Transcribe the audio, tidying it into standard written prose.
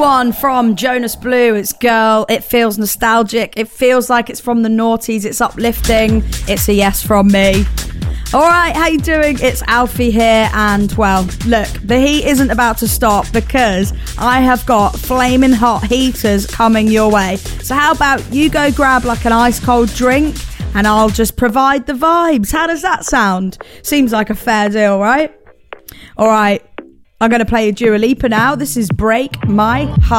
one from Jonas Blue. It's Girl. It feels nostalgic. It feels like it's from the noughties. It's uplifting. It's a yes from me. All right, how you doing? It's Alfie here, and well, look, the heat isn't about to stop because I have got flaming hot heaters coming your way. So how about you go grab like an ice cold drink and I'll just provide the vibes. How does that sound? Seems like a fair deal, right? All right, I'm going to play a Dua Lipa now. This is Break My Heart.